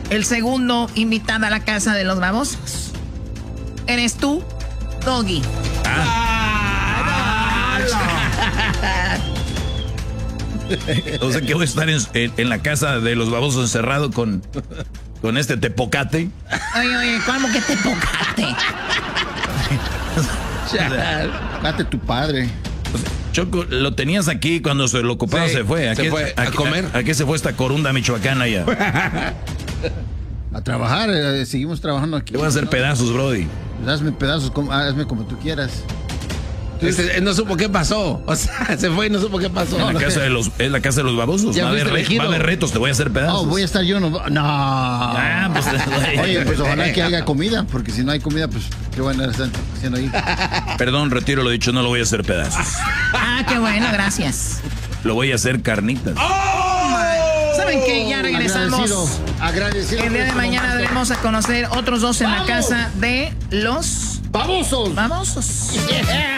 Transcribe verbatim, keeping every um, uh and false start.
el segundo invitado a la casa de los babosos. Eres tú, Doggy. Ah. Ah, no. O sea que voy a estar en, en, en la casa de los babosos encerrado con, con este tepocate. Oye, oye, ¿cómo que tepocate? Date tu padre. Choco, lo tenías aquí cuando se lo ocupaba, sí, se fue. ¿A se qué, fue a, a comer. ¿A, a qué se fue esta corunda michoacana ya? A trabajar, eh, seguimos trabajando aquí. Te voy a hacer, ¿no?, pedazos, brody. Pues hazme pedazos, como, hazme como tú quieras. Este, él no supo qué pasó. O sea, se fue y no supo qué pasó. En la casa de los, es la casa de los babosos. Va a, haber, va a haber retos, te voy a hacer pedazos. No, voy a estar yo. No. no. Ah, pues, oye, pues ojalá que haya comida, porque si no hay comida, pues qué van a estar haciendo ahí. Perdón, retiro lo dicho, no lo voy a hacer pedazos. Ah, qué bueno, gracias. Lo voy a hacer carnitas. Oh, ¿saben qué? Ya regresamos. Agradecido, agradecido. El día de mañana daremos a conocer otros dos en ¡vamos! La casa de los babosos. Babosos. Yeah.